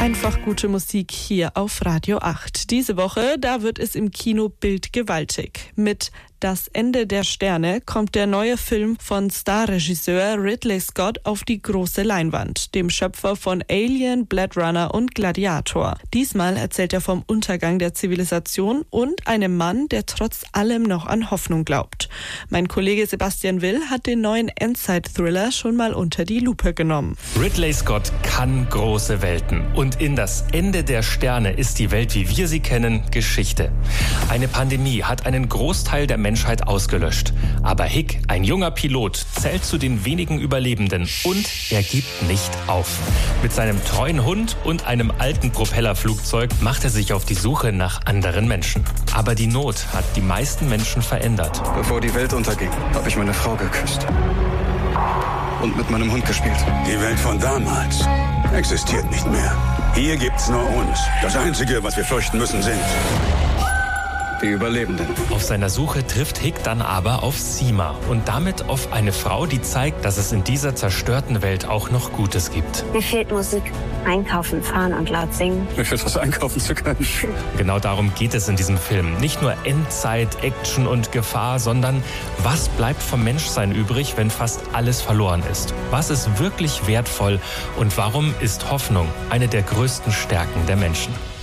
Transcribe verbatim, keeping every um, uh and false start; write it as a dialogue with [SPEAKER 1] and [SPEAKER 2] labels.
[SPEAKER 1] Einfach gute Musik hier auf Radio acht. Diese Woche, da wird es im Kino bildgewaltig. Mit Das Ende der Sterne kommt der neue Film von Starregisseur Ridley Scott auf die große Leinwand, dem Schöpfer von Alien, Blade Runner und Gladiator. Diesmal erzählt er vom Untergang der Zivilisation und einem Mann, der trotz allem noch an Hoffnung glaubt. Mein Kollege Sebastian Will hat den neuen Endzeit-Thriller schon mal unter die Lupe genommen.
[SPEAKER 2] Ridley Scott kann große Welten. Und in Das Ende der Sterne ist die Welt, wie wir sie kennen, Geschichte. Eine Pandemie hat einen Großteil der Menschheit ausgelöscht. Aber Hick, ein junger Pilot, zählt zu den wenigen Überlebenden und er gibt nicht auf. Mit seinem treuen Hund und einem alten Propellerflugzeug macht er sich auf die Suche nach anderen Menschen. Aber die Not hat die meisten Menschen verändert.
[SPEAKER 3] Bevor die Welt unterging, habe ich meine Frau geküsst. Und mit meinem Hund gespielt.
[SPEAKER 4] Die Welt von damals existiert nicht mehr. Hier gibt's nur uns. Das Einzige, was wir fürchten müssen, sind
[SPEAKER 3] die Überlebenden.
[SPEAKER 2] Auf seiner Suche trifft Hick dann aber auf Seema und damit auf eine Frau, die zeigt, dass es in dieser zerstörten Welt auch noch Gutes gibt.
[SPEAKER 5] Mir fehlt Musik. Einkaufen, fahren und laut singen.
[SPEAKER 3] Mir fehlt was einkaufen zu können.
[SPEAKER 2] Genau darum geht es in diesem Film. Nicht nur Endzeit, Action und Gefahr, sondern was bleibt vom Menschsein übrig, wenn fast alles verloren ist? Was ist wirklich wertvoll und warum ist Hoffnung eine der größten Stärken der Menschen?